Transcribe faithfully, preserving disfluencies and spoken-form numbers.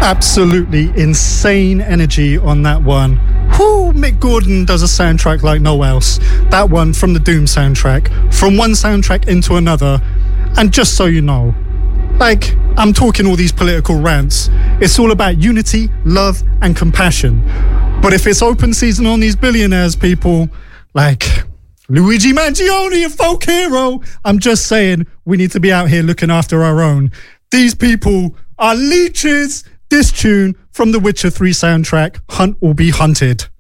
Absolutely insane energy on that one. Whoo, Mick Gordon does a soundtrack like no else. That one from the Doom soundtrack, from one soundtrack into another. And just so you know, like, I'm talking all these political rants. It's all about unity, love, and compassion. But if it's open season on these billionaires, people, like Luigi Mangione, a folk hero, I'm just saying we need to be out here looking after our own. These people are leeches. This tune from the Witcher three soundtrack, Hunt or Be Hunted.